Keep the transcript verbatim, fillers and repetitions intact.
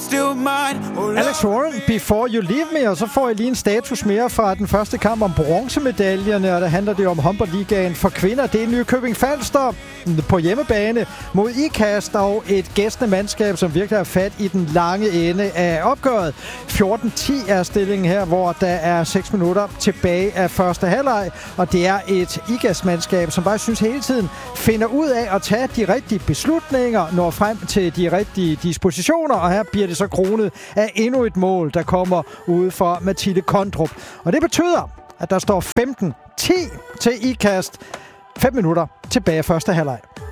still mine. Oh, Alex Warren, Before You Leave Me, og så får jeg lige en status mere fra den første kamp om bronzemedaljerne, og der handler det om håndboldligaen for kvinder. Det er Nykøbing Falster på hjemmebane mod IKAST og et gæstende mandskab, som virkelig har fat i den lange ende af opgøret. fjorten ti er stillingen her, hvor der er seks minutter tilbage af første halvleg, og det er et IKAST-mandskab, som bare synes hele tiden finder ud af at tage de rigtige beslutninger, når frem til de rigtige dispositioner, og her bliver det så kronet af endnu et mål, der kommer ude fra Mathilde Kondrup. Og det betyder, at der står femten ti til IKAST. fem minutter tilbage af første halvleg.